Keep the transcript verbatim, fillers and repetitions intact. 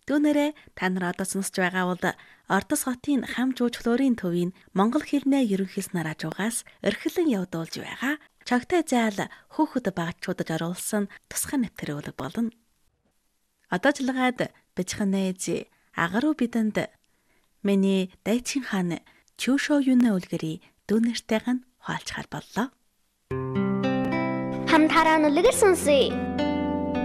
Түүнээрээ та нар одоо сонсож байгаа бол Ордос хотын хам жууч флорийн төвийн монгол хэлний ерөнхийс нараажуугаас эрхлэн явуулж байгаа чогтой заал хөөхд багчуудад оруулсан тусгай нэвтрэх үүрэг болно. Одоо жилгаад бижхан нээж агаруу бидэнд миний дайчин хаан чүшөө юунэ үлгэрий дүүнэртэйг нь хуалцахаар боллоо. Хамтараа нүлгэр сонсъё.